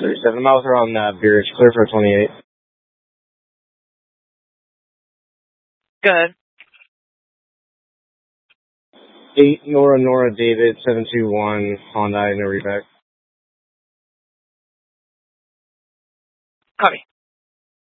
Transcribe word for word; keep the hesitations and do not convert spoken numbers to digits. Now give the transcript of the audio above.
thirty-seven miles are on uh, Beerage, clear for twenty-eight. Good. eight Nora Nora David, seven two one, Honda, no reback. Copy.